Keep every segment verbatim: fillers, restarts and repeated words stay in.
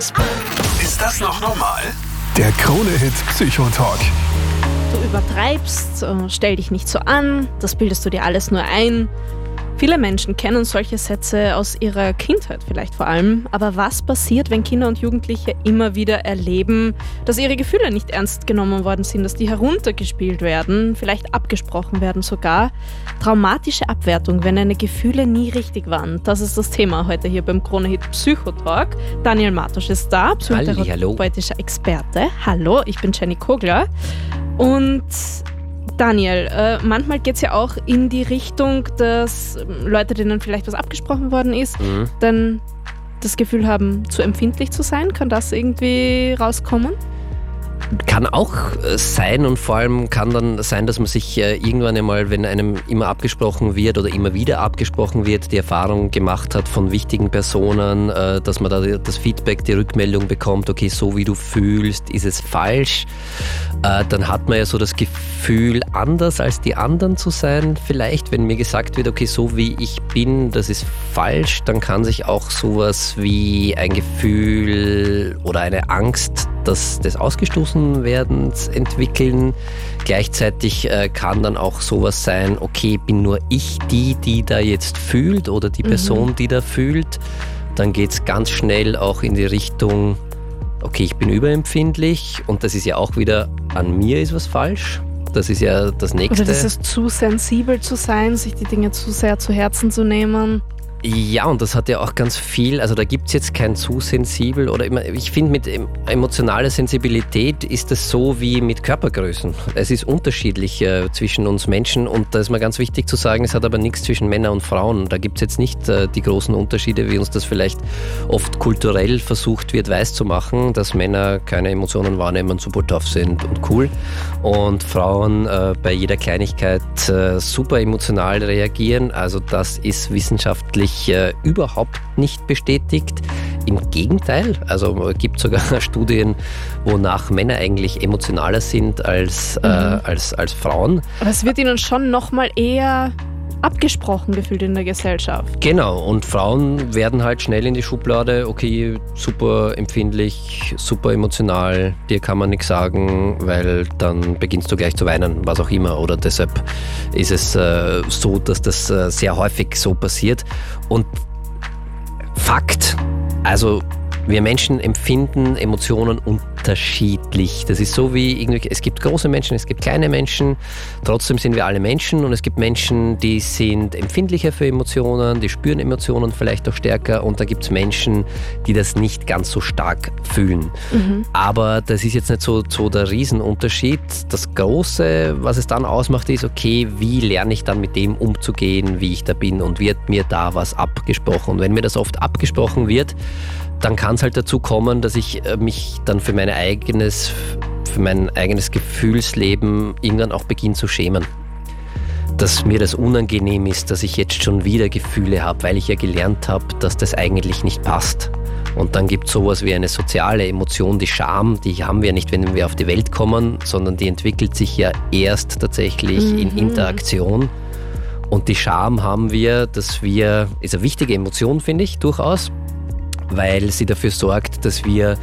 Ist das noch normal? Der Krone-Hit Psychotalk. Du übertreibst, äh, stell dich nicht so an, das bildest du dir alles nur ein. Viele Menschen kennen solche Sätze aus ihrer Kindheit vielleicht vor allem. Aber was passiert, wenn Kinder und Jugendliche immer wieder erleben, dass ihre Gefühle nicht ernst genommen worden sind, dass die heruntergespielt werden, vielleicht abgesprochen werden sogar? Traumatische Abwertung, wenn deine Gefühle nie richtig waren. Das ist das Thema heute hier beim Krone-Hit Psychotalk. Daniel Martusch ist da, psychotherapeutischer Experte. Hallo, ich bin Jenny Kogler. Und Daniel, äh, manchmal geht es ja auch in die Richtung, dass Leute, denen vielleicht was abgesprochen worden ist, mhm. dann das Gefühl haben, zu empfindlich zu sein. Kann das irgendwie rauskommen? Kann auch sein, und vor allem kann dann sein, dass man sich irgendwann einmal, wenn einem immer abgesprochen wird oder immer wieder abgesprochen wird, die Erfahrung gemacht hat von wichtigen Personen, dass man da das Feedback, die Rückmeldung bekommt, okay, so wie du fühlst, ist es falsch. Dann hat man ja so das Gefühl, anders als die anderen zu sein. Vielleicht, wenn mir gesagt wird, okay, so wie ich bin, das ist falsch, dann kann sich auch sowas wie ein Gefühl oder eine Angst, dass des Ausgestoßenwerdens entwickeln. Gleichzeitig äh, kann dann auch sowas sein, okay, bin nur ich die, die da jetzt fühlt oder die Person, mhm. die da fühlt. Dann geht es ganz schnell auch in die Richtung, okay, ich bin überempfindlich, und das ist ja auch wieder, an mir ist was falsch. Das ist ja das Nächste. Oder das ist zu sensibel zu sein, sich die Dinge zu sehr zu Herzen zu nehmen. Ja, und das hat ja auch ganz viel, also da gibt es jetzt kein zu sensibel oder immer, ich finde, mit emotionaler Sensibilität ist es so wie mit Körpergrößen. Es ist unterschiedlich äh, zwischen uns Menschen, und da ist mir ganz wichtig zu sagen, es hat aber nichts zwischen Männern und Frauen. Da gibt es jetzt nicht äh, die großen Unterschiede, wie uns das vielleicht oft kulturell versucht wird weiszumachen, dass Männer keine Emotionen wahrnehmen, super tough sind und cool, und Frauen äh, bei jeder Kleinigkeit äh, super emotional reagieren. Also das ist wissenschaftlich Äh, überhaupt nicht bestätigt. Im Gegenteil, also es gibt sogar Studien, wonach Männer eigentlich emotionaler sind als, mhm. äh, als, als Frauen. Aber es wird ihnen schon nochmal eher abgesprochen gefühlt in der Gesellschaft. Genau, und Frauen werden halt schnell in die Schublade, okay, super empfindlich, super emotional, dir kann man nichts sagen, weil dann beginnst du gleich zu weinen, was auch immer. Oder deshalb ist es äh, so, dass das äh, sehr häufig so passiert. Und Fakt, also wir Menschen empfinden Emotionen unterschiedlich. Das ist so wie irgendwie, es gibt große Menschen, es gibt kleine Menschen, trotzdem sind wir alle Menschen, und es gibt Menschen, die sind empfindlicher für Emotionen, die spüren Emotionen vielleicht auch stärker, und da gibt es Menschen, die das nicht ganz so stark fühlen. Mhm. Aber das ist jetzt nicht so, so der Riesenunterschied. Das Große, was es dann ausmacht, ist, okay, wie lerne ich dann mit dem umzugehen, wie ich da bin, und wird mir da was abgesprochen? Und wenn mir das oft abgesprochen wird, dann kann es halt dazu kommen, dass ich mich dann für mein eigenes, für mein eigenes Gefühlsleben irgendwann auch beginne zu schämen. Dass mir das unangenehm ist, dass ich jetzt schon wieder Gefühle habe, weil ich ja gelernt habe, dass das eigentlich nicht passt. Und dann gibt es sowas wie eine soziale Emotion, die Scham, die haben wir nicht, wenn wir auf die Welt kommen, sondern die entwickelt sich ja erst tatsächlich mhm. in Interaktion. Und die Scham haben wir, dass wir, ist eine wichtige Emotion, finde ich, durchaus, weil sie dafür sorgt, dass wir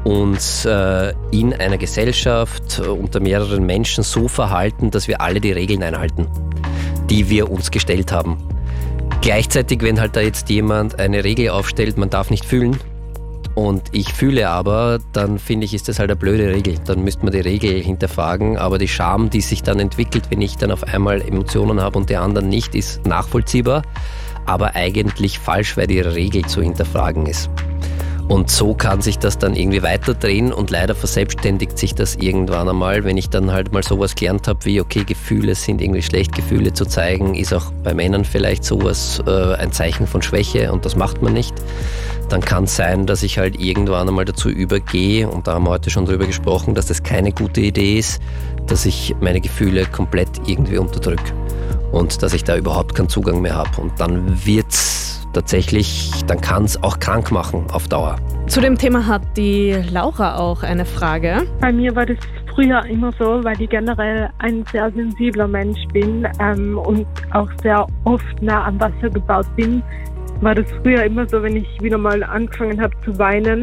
uns äh, in einer Gesellschaft unter mehreren Menschen so verhalten, dass wir alle die Regeln einhalten, die wir uns gestellt haben. Gleichzeitig, wenn halt da jetzt jemand eine Regel aufstellt, man darf nicht fühlen, und ich fühle aber, dann finde ich, ist das halt eine blöde Regel. Dann müsste man die Regel hinterfragen, aber die Scham, die sich dann entwickelt, wenn ich dann auf einmal Emotionen habe und die anderen nicht, ist nachvollziehbar, aber eigentlich falsch, weil die Regel zu hinterfragen ist. Und so kann sich das dann irgendwie weiterdrehen, und leider verselbstständigt sich das irgendwann einmal, wenn ich dann halt mal sowas gelernt habe wie, okay, Gefühle sind irgendwie schlecht, Gefühle zu zeigen, ist auch bei Männern vielleicht sowas äh, ein Zeichen von Schwäche, und das macht man nicht. Dann kann es sein, dass ich halt irgendwann einmal dazu übergehe, und da haben wir heute schon drüber gesprochen, dass das keine gute Idee ist, dass ich meine Gefühle komplett irgendwie unterdrücke. Und dass ich da überhaupt keinen Zugang mehr habe. Und dann wird's tatsächlich, dann kann es auch krank machen auf Dauer. Zu dem Thema hat die Laura auch eine Frage. Bei mir war das früher immer so, weil ich generell ein sehr sensibler Mensch bin ähm, und auch sehr oft nah am Wasser gebaut bin, war das früher immer so, wenn ich wieder mal angefangen habe zu weinen, dass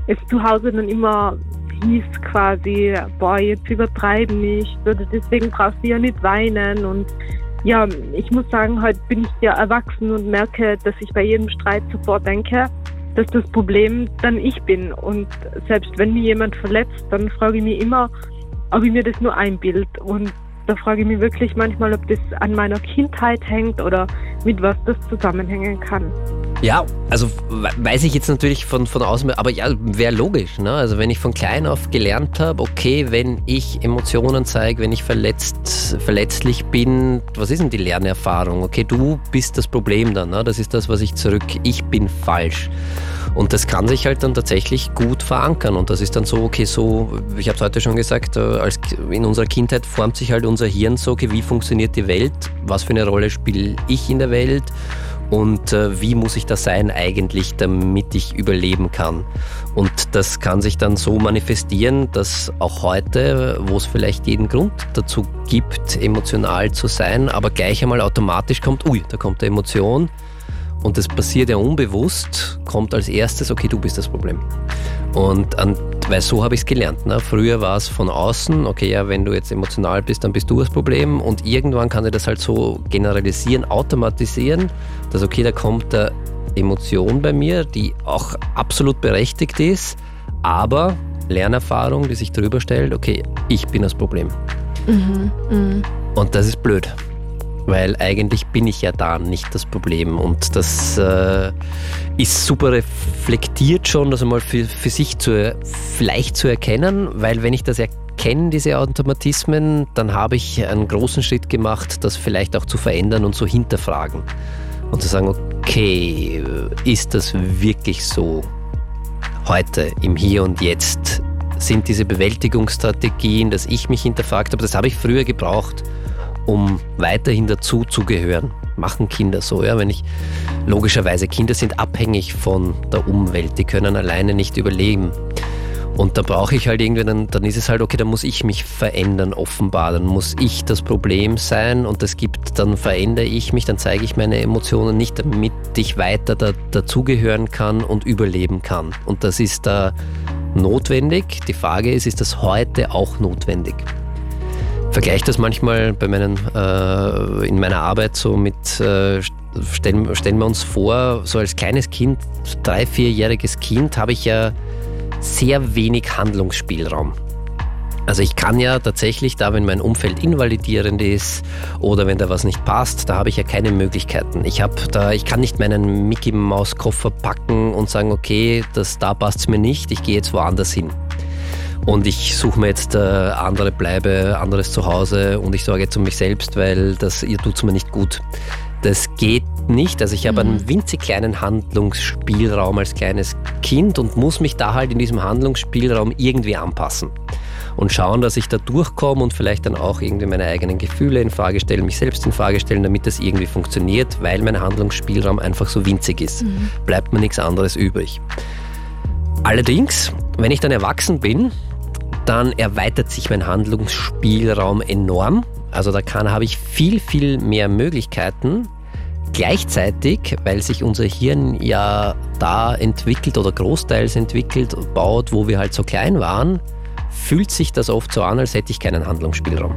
es zu Hause dann immer hieß quasi, boah, jetzt übertreiben nicht oder deswegen brauchst du ja nicht weinen. Und ja, ich muss sagen, heute bin ich ja erwachsen und merke, dass ich bei jedem Streit sofort denke, dass das Problem dann ich bin. Und selbst wenn mich jemand verletzt, dann frage ich mich immer, ob ich mir das nur einbild. Und da frage ich mich wirklich manchmal, ob das an meiner Kindheit hängt oder mit was das zusammenhängen kann. Ja, also weiß ich jetzt natürlich von, von außen, aber ja, wäre logisch. Ne? Also wenn ich von klein auf gelernt habe, okay, wenn ich Emotionen zeige, wenn ich verletzt, verletzlich bin, was ist denn die Lernerfahrung? Okay, du bist das Problem dann, ne? Das ist das, was ich zurück, ich bin falsch. Und das kann sich halt dann tatsächlich gut verankern und das ist dann so, okay, so, ich habe es heute schon gesagt, als in unserer Kindheit formt sich halt unser Hirn so, okay, wie funktioniert die Welt, was für eine Rolle spiele ich in der Welt und äh, wie muss ich das sein eigentlich, damit ich überleben kann. Und das kann sich dann so manifestieren, dass auch heute, wo es vielleicht jeden Grund dazu gibt, emotional zu sein, aber gleich einmal automatisch kommt, ui, da kommt eine Emotion. Und das passiert ja unbewusst, kommt als erstes, okay, du bist das Problem. Und an, weil so habe ich es gelernt. Ne? Früher war es von außen, okay, ja, wenn du jetzt emotional bist, dann bist du das Problem. Und irgendwann kann ich das halt so generalisieren, automatisieren, dass okay, da kommt eine Emotion bei mir, die auch absolut berechtigt ist, aber Lernerfahrung, die sich drüber stellt, okay, ich bin das Problem. Mhm, mh. Und das ist blöd. Weil eigentlich bin ich ja da nicht das Problem und das äh, ist super reflektiert schon, das einmal für, für sich zu, vielleicht zu erkennen, weil wenn ich das erkenne, diese Automatismen, dann habe ich einen großen Schritt gemacht, das vielleicht auch zu verändern und zu hinterfragen und zu sagen, okay, ist das wirklich so heute, im Hier und Jetzt? Sind diese Bewältigungsstrategien, dass ich mich hinterfragt habe, das habe ich früher gebraucht, um weiterhin dazu zu gehören. Machen Kinder so, ja, wenn ich, logischerweise, Kinder sind abhängig von der Umwelt, die können alleine nicht überleben. Und da brauche ich halt irgendwie, dann, dann ist es halt, okay, dann muss ich mich verändern, offenbar, dann muss ich das Problem sein und das gibt, dann verändere ich mich, dann zeige ich meine Emotionen nicht, damit ich weiter da, dazugehören kann und überleben kann. Und das ist da notwendig. Die Frage ist, ist das heute auch notwendig? Vergleiche das manchmal bei meinen, äh, in meiner Arbeit so mit, äh, stellen, stellen wir uns vor, so als kleines Kind, drei-, vierjähriges Kind, habe ich ja sehr wenig Handlungsspielraum. Also ich kann ja tatsächlich da, wenn mein Umfeld invalidierend ist oder wenn da was nicht passt, da habe ich ja keine Möglichkeiten. Ich habe da, ich kann nicht meinen Mickey-Maus-Koffer packen und sagen, okay, das, da passt es mir nicht, ich gehe jetzt woanders hin. Und ich suche mir jetzt äh, andere Bleibe, anderes Zuhause und ich sorge jetzt um mich selbst, weil das, ihr tut es mir nicht gut. Das geht nicht. Also ich habe mhm. einen winzig kleinen Handlungsspielraum als kleines Kind und muss mich da halt in diesem Handlungsspielraum irgendwie anpassen. Und schauen, dass ich da durchkomme und vielleicht dann auch irgendwie meine eigenen Gefühle in Frage stellen, mich selbst in Frage stellen, damit das irgendwie funktioniert, weil mein Handlungsspielraum einfach so winzig ist. Mhm. Bleibt mir nichts anderes übrig. Allerdings, wenn ich dann erwachsen bin, dann erweitert sich mein Handlungsspielraum enorm. Also da kann, habe ich viel, viel mehr Möglichkeiten. Gleichzeitig, weil sich unser Hirn ja da entwickelt oder großteils entwickelt, baut, wo wir halt so klein waren, fühlt sich das oft so an, als hätte ich keinen Handlungsspielraum.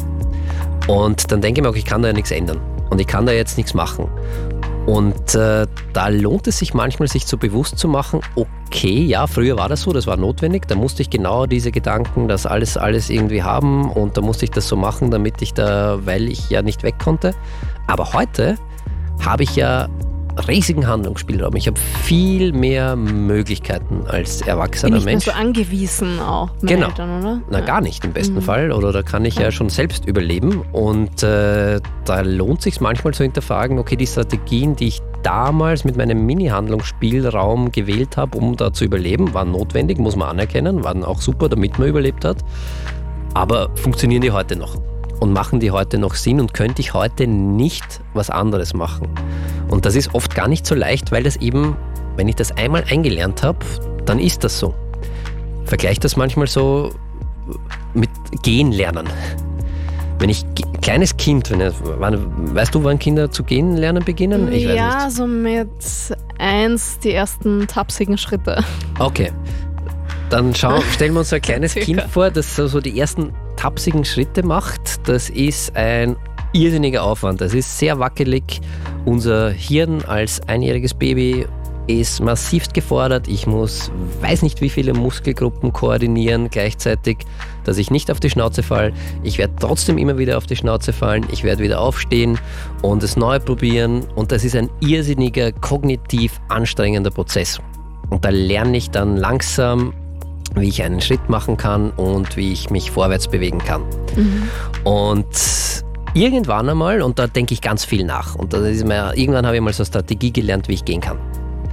Und dann denke ich mir auch, ich kann da ja nichts ändern und ich kann da jetzt nichts machen. Und äh, da lohnt es sich manchmal, sich so bewusst zu machen, okay, ja, früher war das so, das war notwendig, da musste ich genau diese Gedanken, das alles, alles irgendwie haben und da musste ich das so machen, damit ich da, weil ich ja nicht weg konnte. Aber heute habe ich ja riesigen Handlungsspielraum. Ich habe viel mehr Möglichkeiten als erwachsener Bin Mensch. Nicht mehr so angewiesen auch mit genau. Eltern, oder? Na, ja. gar nicht im besten mhm. Fall. Oder da kann ich ja. ja schon selbst überleben. Und äh, da lohnt es sich manchmal zu hinterfragen, okay, die Strategien, die ich damals mit meinem Mini-Handlungsspielraum gewählt habe, um da zu überleben, waren notwendig, muss man anerkennen, waren auch super, damit man überlebt hat. Aber funktionieren die heute noch? Und machen die heute noch Sinn und könnte ich heute nicht was anderes machen? Und das ist oft gar nicht so leicht, weil das eben, wenn ich das einmal eingelernt habe, dann ist das so. Vergleich das manchmal so mit Gehen lernen. Wenn ich kleines Kind, wenn, wann, weißt du, wann Kinder zu gehen lernen beginnen? Ich ja, weiß nicht. so mit eins die ersten tapsigen Schritte. Okay. Dann schau, stellen wir uns so ein kleines Circa. Kind vor, das so, so die ersten tapsigen Schritte macht. Das ist ein irrsinniger Aufwand. Das ist sehr wackelig. Unser Hirn als einjähriges Baby ist massivst gefordert. Ich muss, weiß nicht wie viele Muskelgruppen koordinieren gleichzeitig, dass ich nicht auf die Schnauze falle. Ich werde trotzdem immer wieder auf die Schnauze fallen. Ich werde wieder aufstehen und es neu probieren. Und das ist ein irrsinniger, kognitiv anstrengender Prozess. Und da lerne ich dann langsam, wie ich einen Schritt machen kann und wie ich mich vorwärts bewegen kann. Mhm. Und irgendwann einmal, und da denke ich ganz viel nach, und da ist mir, irgendwann habe ich mal so eine Strategie gelernt, wie ich gehen kann.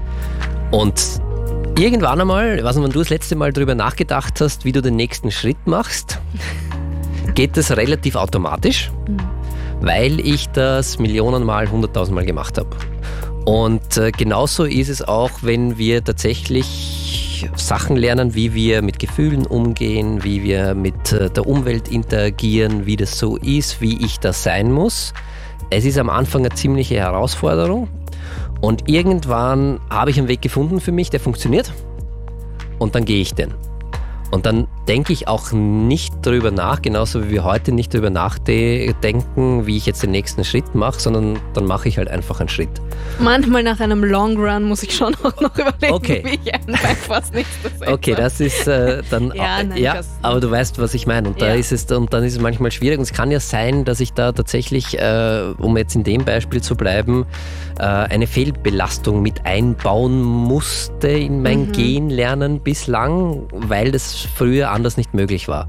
Und irgendwann einmal, ich weiß nicht, wenn du das letzte Mal darüber nachgedacht hast, wie du den nächsten Schritt machst, geht das relativ automatisch, mhm. weil ich das Millionenmal, hunderttausendmal gemacht habe. Und äh, genauso ist es auch, wenn wir tatsächlich Sachen lernen, wie wir mit Gefühlen umgehen, wie wir mit äh, der Umwelt interagieren, wie das so ist, wie ich das sein muss. Es ist am Anfang eine ziemliche Herausforderung und irgendwann habe ich einen Weg gefunden für mich, der funktioniert und dann gehe ich den. Und dann denke ich auch nicht darüber nach, genauso wie wir heute nicht darüber nachdenken, wie ich jetzt den nächsten Schritt mache, sondern dann mache ich halt einfach einen Schritt. Manchmal nach einem Long Run muss ich schon auch noch überlegen, okay. wie ich einfach was nächstes setze. Okay, das ist äh, dann ja, auch, nein, ja, das, aber du weißt, was ich meine. Und da ja. ist es und dann ist es manchmal schwierig. Und es kann ja sein, dass ich da tatsächlich, äh, um jetzt in dem Beispiel zu bleiben, äh, eine Fehlbelastung mit einbauen musste in mein mhm. Gehen lernen bislang, weil das früher anders nicht möglich war.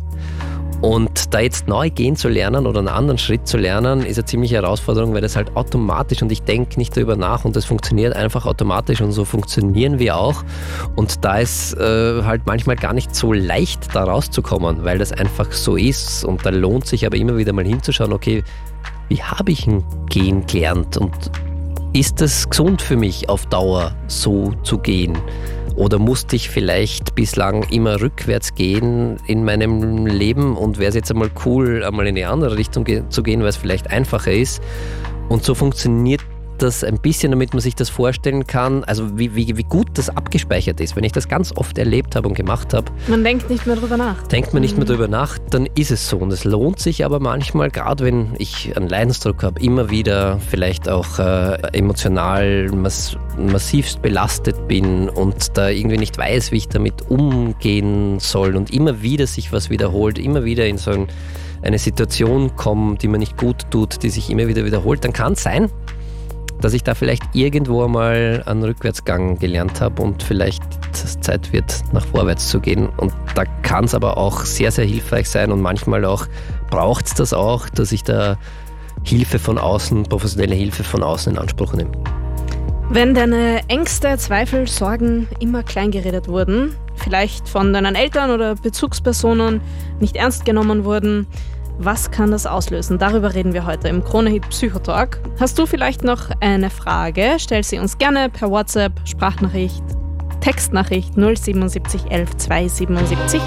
Und da jetzt neu gehen zu lernen oder einen anderen Schritt zu lernen, ist eine ziemliche Herausforderung, weil das halt automatisch und ich denke nicht darüber nach und das funktioniert einfach automatisch und so funktionieren wir auch. Und da ist äh, halt manchmal gar nicht so leicht, da rauszukommen, weil das einfach so ist. Und da lohnt sich aber immer wieder mal hinzuschauen, okay, wie habe ich ein Gehen gelernt und ist das gesund für mich auf Dauer so zu gehen? Oder musste ich vielleicht bislang immer rückwärts gehen in meinem Leben und wäre es jetzt einmal cool, einmal in die andere Richtung ge- zu gehen, weil es vielleicht einfacher ist. Und so funktioniert das ein bisschen, damit man sich das vorstellen kann, also wie, wie, wie gut das abgespeichert ist. Wenn ich das ganz oft erlebt habe und gemacht habe, man denkt nicht mehr drüber nach. Denkt man nicht mehr drüber nach, dann ist es so. Und es lohnt sich aber manchmal, gerade wenn ich einen Leidensdruck habe, immer wieder vielleicht auch äh, emotional mass- massivst belastet bin und da irgendwie nicht weiß, wie ich damit umgehen soll und immer wieder sich was wiederholt, immer wieder in so ein, eine Situation komme, die mir nicht gut tut, die sich immer wieder wiederholt, dann kann es sein, dass ich da vielleicht irgendwo einmal einen Rückwärtsgang gelernt habe und vielleicht es Zeit wird, nach vorwärts zu gehen. Und da kann es aber auch sehr, sehr hilfreich sein und manchmal auch braucht es das auch, dass ich da Hilfe von außen, professionelle Hilfe von außen in Anspruch nehme. Wenn deine Ängste, Zweifel, Sorgen immer kleingeredet wurden, vielleicht von deinen Eltern oder Bezugspersonen nicht ernst genommen wurden, was kann das auslösen? Darüber reden wir heute im Krone-Hit Psychotalk. Hast du vielleicht noch eine Frage? Stell sie uns gerne per WhatsApp, Sprachnachricht, Textnachricht null sieben sieben eins eins zwei sieben sieben.